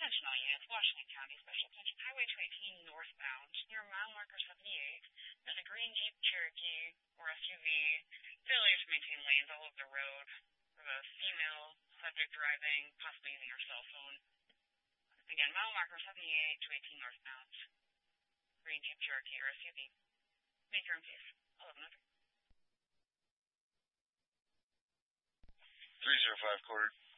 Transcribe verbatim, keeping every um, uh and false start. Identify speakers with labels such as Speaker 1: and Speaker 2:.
Speaker 1: Attention all units, Washington County Special Attention Highway two eighteen northbound near mile marker seventy-eight. There's a green Jeep Cherokee or S U V. Failure to maintain lanes all over the road. With a female subject driving, possibly using her cell phone. Again, mile marker seventy-eight, two eighteen northbound. Green Jeep Cherokee or S U V. Make your own case. eleven oh three.
Speaker 2: three oh five quarter.